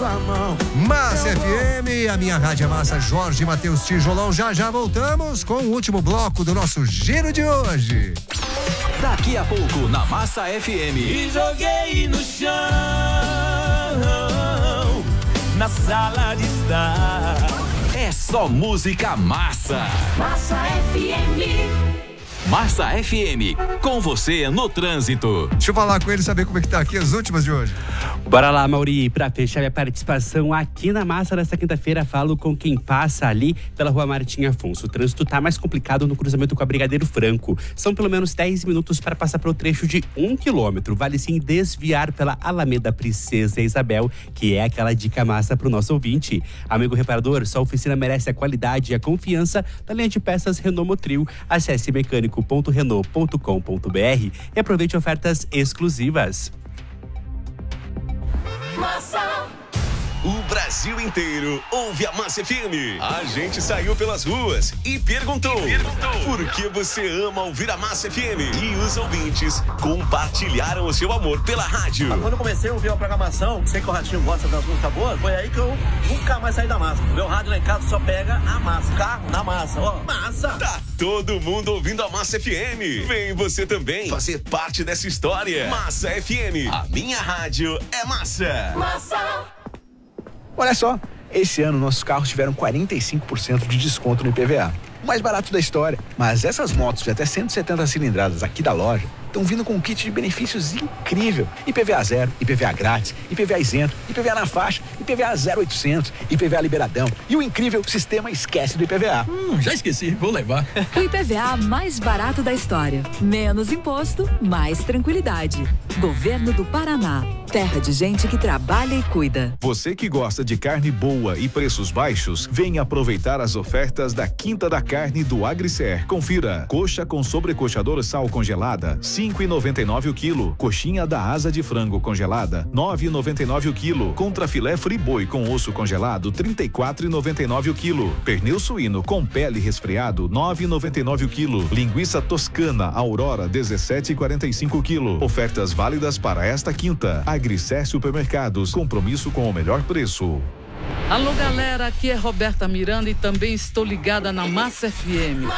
sua mão. Massa FM, a minha rádio é Massa, Jorge Matheus Tijolão. Já voltamos com o último bloco do nosso giro de hoje. Daqui a pouco na Massa FM. E joguei no chão, na sala de estar. É só música massa. Massa FM. Massa FM, com você no trânsito. Deixa eu falar com ele, saber como é que tá aqui as últimas de hoje. Bora lá, Mauri, pra fechar minha participação aqui na Massa nesta quinta-feira, falo com quem passa ali pela Rua Martim Afonso. O trânsito tá mais complicado no cruzamento com a Brigadeiro Franco. São pelo menos 10 minutos para passar pelo trecho de 1 quilômetro. Vale sim desviar pela Alameda Princesa Isabel, que é aquela dica massa pro nosso ouvinte. Amigo reparador, sua oficina merece a qualidade e a confiança da linha de peças Renault Motril. Acesse mecânico.renault.com.br e aproveite ofertas exclusivas. Massa. O Brasil inteiro ouve a Massa FM. A gente saiu pelas ruas e perguntou por que você ama ouvir a Massa FM? E os ouvintes compartilharam o seu amor pela rádio. Quando eu comecei a ouvir a programação, sei que o Ratinho gosta das músicas boas, foi aí que eu nunca mais saí da Massa. Meu rádio lá em casa só pega a Massa. Carro na Massa, ó, Massa. Tá todo mundo ouvindo a Massa FM. Vem você também fazer parte dessa história. Massa FM, a minha rádio é Massa. Massa. Olha só, esse ano nossos carros tiveram 45% de desconto no IPVA. O mais barato da história. Mas essas motos de até 170 cilindradas aqui da loja estão vindo com um kit de benefícios incrível. IPVA zero, IPVA grátis, IPVA isento, IPVA na faixa, IPVA 0800, IPVA liberadão e o incrível sistema esquece do IPVA. Já esqueci, vou levar. O IPVA mais barato da história. Menos imposto, mais tranquilidade. Governo do Paraná. Terra de gente que trabalha e cuida. Você que gosta de carne boa e preços baixos, venha aproveitar as ofertas da Quinta da Carne do Agricer. Confira. Coxa com sobrecoxador sal congelada, 5,99 o quilo. Coxinha da asa de frango congelada, 9,99 o quilo. Contrafilé friboi com osso congelado, 34,99 o quilo. Pernil suíno com pele resfriado, 9,99 o quilo. Linguiça toscana Aurora, 17,45 o quilo. Ofertas válidas para esta quinta. Agricer Supermercados, compromisso com o melhor preço. Alô, galera, aqui é Roberta Miranda e também estou ligada na Massa FM.